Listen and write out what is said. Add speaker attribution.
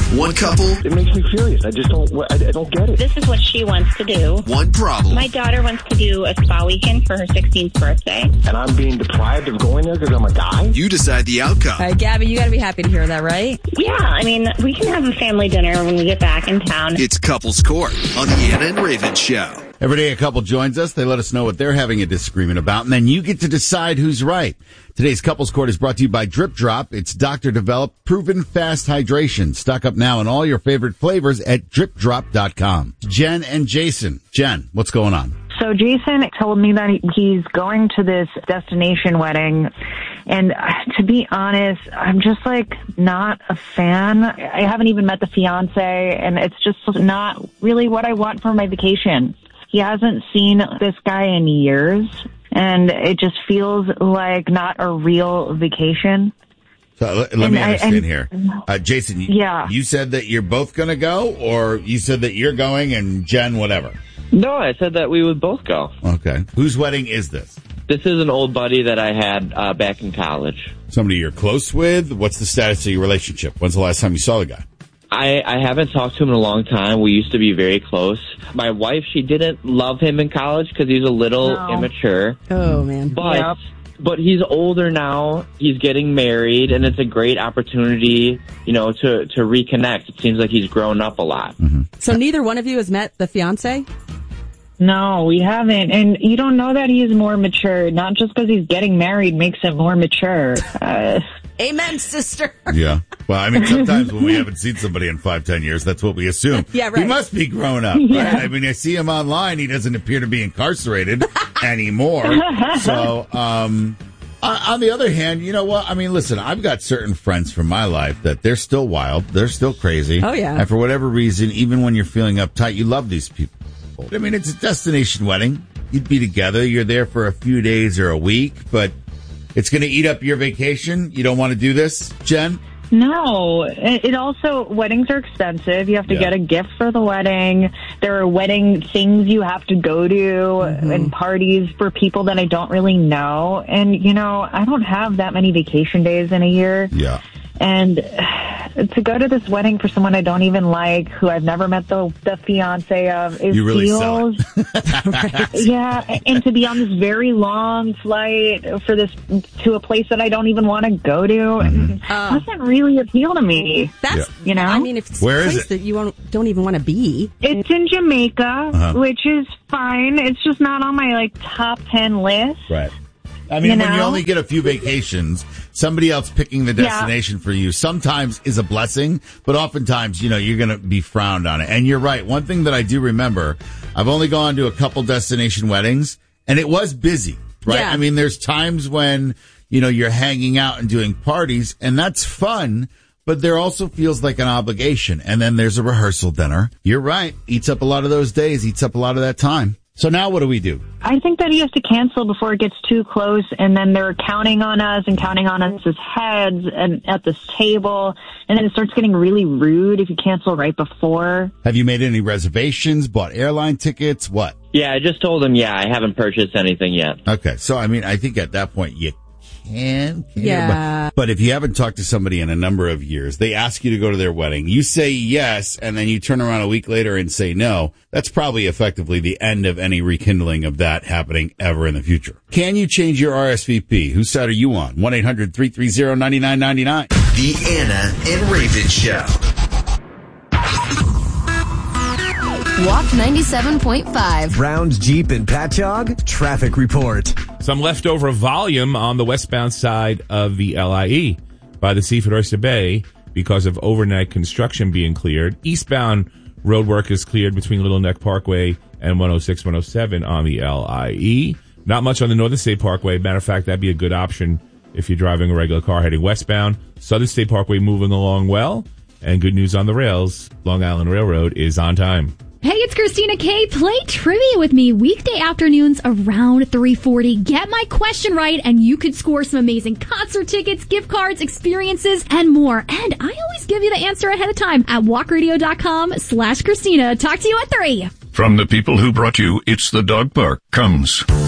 Speaker 1: One couple.
Speaker 2: It makes me furious. I don't get it.
Speaker 3: This is what she wants to do.
Speaker 1: One problem.
Speaker 3: My daughter wants to do a spa weekend for her 16th birthday.
Speaker 2: And I'm being deprived of going there because I'm a guy?
Speaker 1: You decide the outcome.
Speaker 4: All right, Gabby, you got to be happy to hear that, right?
Speaker 3: Yeah, I mean, we can have a family dinner when we get back in town.
Speaker 1: It's Couples Court on the Anna and Raven Show.
Speaker 5: Every day a couple joins us. They let us know what they're having a disagreement about, and then you get to decide who's right. Today's Couples Court is brought to you by Drip Drop. It's doctor-developed, proven fast hydration. Stock up now on all your favorite flavors at dripdrop.com. Jen and Jason. Jen, what's going on?
Speaker 6: So Jason told me that he's going to this destination wedding. And to be honest, I'm just not a fan. I haven't even met the fiance, and it's just not really what I want for my vacation. He hasn't seen this guy in years, and it just feels like not a real vacation.
Speaker 5: So let me understand here. Jason, you said that you're both going to go, or you said that you're going and Jen, whatever?
Speaker 7: No, I said that we would both go.
Speaker 5: Okay. Whose wedding is this?
Speaker 7: This is an old buddy that I had back in college.
Speaker 5: Somebody you're close with? What's the status of your relationship? When's the last time you saw the guy?
Speaker 7: I haven't talked to him in a long time. We used to be very close. My wife, she didn't love him in college because he's a little immature.
Speaker 4: Oh, man.
Speaker 7: But he's older now. He's getting married, and it's a great opportunity, to reconnect. It seems like he's grown up a lot.
Speaker 5: Mm-hmm.
Speaker 4: So neither one of you has met the fiance?
Speaker 6: No, we haven't. And you don't know that he's more mature. Not just because he's getting married makes him more mature.
Speaker 4: Amen, sister.
Speaker 5: Yeah. Well, I mean, sometimes when we haven't seen somebody in 5-10 years, that's what we assume.
Speaker 4: Yeah, right.
Speaker 5: He must be grown up, right? I mean, I see him online. He doesn't appear to be incarcerated anymore. So, on the other hand, you know what? I mean, listen, I've got certain friends from my life that they're still wild. They're still crazy.
Speaker 4: Oh, yeah.
Speaker 5: And for whatever reason, even when you're feeling uptight, you love these people. I mean, it's a destination wedding. You'd be together. You're there for a few days or a week, but it's going to eat up your vacation. You don't want to do this, Jen?
Speaker 6: No. It also, weddings are expensive. You have to get a gift for the wedding. There are wedding things you have to go to and parties for people that I don't really know. And, I don't have that many vacation days in a year.
Speaker 5: Yeah.
Speaker 6: And to go to this wedding for someone I don't even like, who I've never met the fiance of, it
Speaker 5: you really
Speaker 6: feels, yeah, and to be on this very long flight to a place that I don't even want to go to, doesn't really appeal to me.
Speaker 4: That's,
Speaker 6: I
Speaker 4: mean, if it's
Speaker 5: Where
Speaker 4: a
Speaker 5: is
Speaker 4: place
Speaker 5: it?
Speaker 4: that you don't even want to be.
Speaker 6: It's in Jamaica, which is fine. It's just not on my top 10 list.
Speaker 5: Right. I mean, when you only get a few vacations, somebody else picking the destination for you sometimes is a blessing, but oftentimes, you're going to be frowned on it. And you're right. One thing that I do remember, I've only gone to a couple destination weddings, and it was busy, right?
Speaker 4: Yeah.
Speaker 5: I mean, there's times when, you're hanging out and doing parties, and that's fun, but there also feels like an obligation. And then there's a rehearsal dinner. You're right. Eats up a lot of those days, eats up a lot of that time. So now what do we do?
Speaker 6: I think that he has to cancel before it gets too close, and then they're counting on us as heads and at this table, and then it starts getting really rude if you cancel right before.
Speaker 5: Have you made any reservations, bought airline tickets, what?
Speaker 7: Yeah, I just told him, I haven't purchased anything yet.
Speaker 5: Okay, so I mean, I think at that point you can.
Speaker 4: Yeah.
Speaker 5: But if you haven't talked to somebody in a number of years, they ask you to go to their wedding, you say yes, and then you turn around a week later and say no, that's probably effectively the end of any rekindling of that happening ever in the future. Can you change your RSVP? Whose side are you on? 1-800-330-9999.
Speaker 1: The Anna and Raven Show.
Speaker 8: Walk 97.5.
Speaker 9: Browns, Jeep, and Patchogue traffic report.
Speaker 10: Some leftover volume on the westbound side of the LIE by the Seaford Oyster Bay because of overnight construction being cleared. Eastbound road work is cleared between Little Neck Parkway and 106, 107 on the LIE. Not much on the Northern State Parkway. Matter of fact, that'd be a good option if you're driving a regular car heading westbound. Southern State Parkway moving along well. And good news on the rails. Long Island Railroad is on time.
Speaker 11: Hey, it's Christina K. Play trivia with me weekday afternoons around 3:40. Get my question right, and you could score some amazing concert tickets, gift cards, experiences, and more. And I always give you the answer ahead of time at walkradio.com/Christina. Talk to you at 3.
Speaker 12: From the people who brought you It's the Dog Park comes